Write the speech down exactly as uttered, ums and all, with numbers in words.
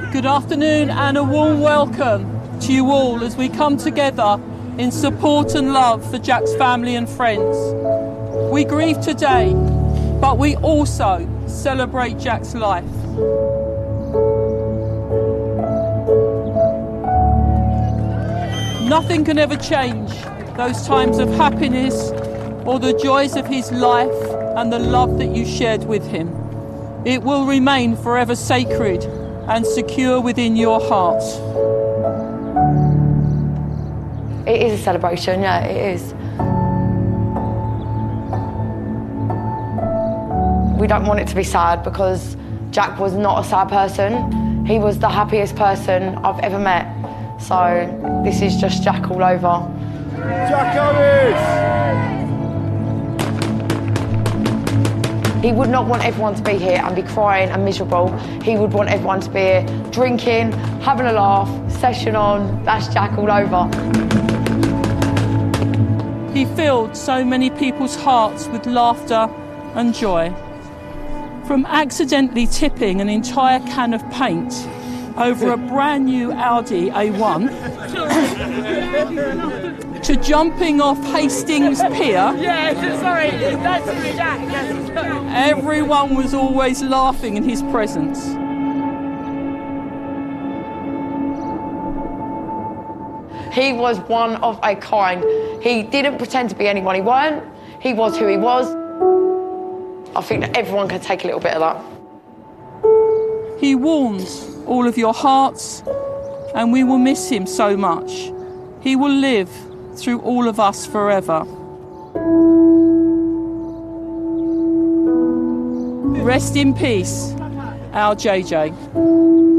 Good afternoon and a warm welcome to you all as we come together in support and love for Jack's family and friends. We grieve today, but we also celebrate Jack's life. Nothing can ever change those times of happiness or the joys of his life and the love that you shared with him. It will remain forever sacred and secure within your heart. It is a celebration, yeah, it is. We don't want it to be sad because Jack was not a sad person. He was the happiest person I've ever met. So this is just Jack all over. Jack Harris! He would not want everyone to be here and be crying and miserable. He would want everyone to be here drinking, having a laugh, session on. That's Jack all over. He filled so many people's hearts with laughter and joy. From accidentally tipping an entire can of paint over a brand new Audi A one to jumping off Hastings Pier. Yeah, sorry, that's Jack. Everyone was always laughing in his presence. He was one of a kind. He didn't pretend to be anyone he weren't. He was who he was. I think that everyone can take a little bit of that. He warms all of your hearts, and we will miss him so much. He will live through all of us forever. Rest in peace, our J J.